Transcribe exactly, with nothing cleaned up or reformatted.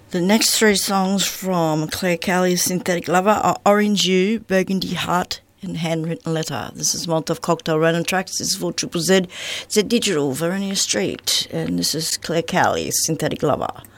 The next three songs from Claire Cowley's Synthetic Lover are Orange You, Burgundy Heart and Handwritten Letter. This is Molotov Cocktail Random Tracks. This is for Triple Z, Z Digital, Veronia Street. And this is Claire Cowley's Synthetic Lover.